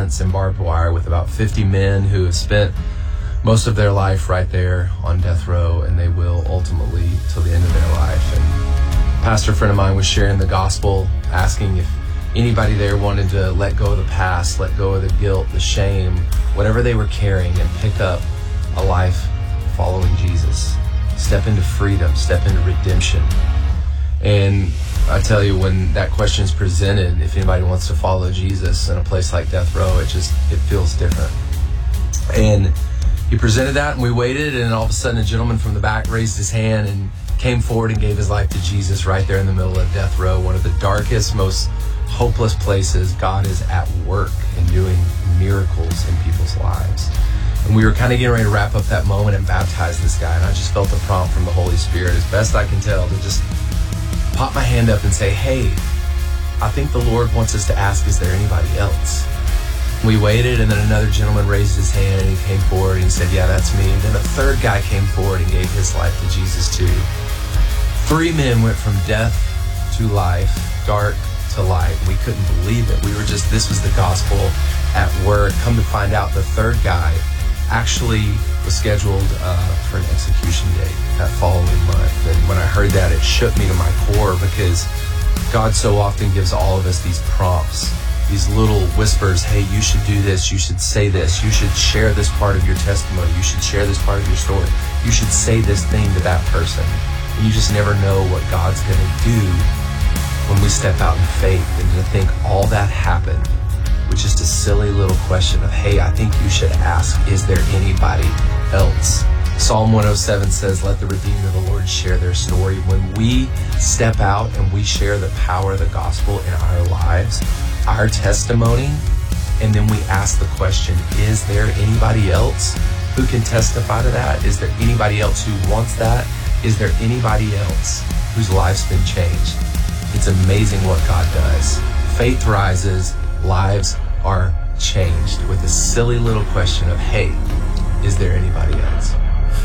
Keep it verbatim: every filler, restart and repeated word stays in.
fence and barbed wire with about fifty men who have spent most of their life right there on death row, and they will ultimately till the end of their life. And a pastor friend of mine was sharing the gospel, asking if anybody there wanted to let go of the past, let go of the guilt, the shame, whatever they were carrying, and pick up a life following Jesus. Step into freedom, step into redemption. And I tell you, when that question is presented, if anybody wants to follow Jesus in a place like death row, it just, it feels different. And he presented that, and we waited, and all of a sudden a gentleman from the back raised his hand and came forward and gave his life to Jesus right there in the middle of death row, one of the darkest, most hopeless places. God is at work and doing miracles in people's lives. And we were kind of getting ready to wrap up that moment and baptize this guy, and I just felt the prompt from the Holy Spirit, as best I can tell, to just pop my hand up and say, hey, I think the Lord wants us to ask, is there anybody else? We waited, and then another gentleman raised his hand, and he came forward and he said, yeah, that's me. And then a third guy came forward and gave his life to Jesus too. Three men went from death to life, dark to light. We couldn't believe it. We were just, this was the gospel at work. Come to find out, the third guy actually was scheduled uh, for an execution date that following month. And when I heard that, it shook me to my core, because God so often gives all of us these prompts, these little whispers. Hey, you should do this. You should say this. You should share this part of your testimony. You should share this part of your story. You should say this thing to that person. And you just never know what God's going to do when we step out in faith. And to think all that happened with just a silly little question of, hey, I think you should ask, is there anybody else? Psalm one oh seven says, let the redeemed of the Lord share their story. When we step out and we share the power of the gospel in our lives, our testimony, and then we ask the question, is there anybody else who can testify to that? Is there anybody else who wants that? Is there anybody else whose life's been changed? It's amazing what God does. Faith rises, lives are changed with a silly little question of, hey, is there anybody else?